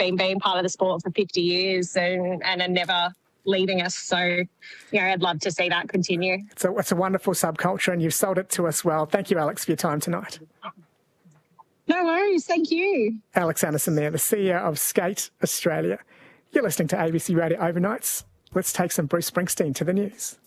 been being part of the sport for 50 years and are never leaving us. So, you know, I'd love to see that continue. It's a wonderful subculture, and you've sold it to us well. Thank you, Alex, for your time tonight. No worries. Thank you. Alex Anderson there, the CEO of Skate Australia. You're listening to ABC Radio Overnights. Let's take some Bruce Springsteen to the news.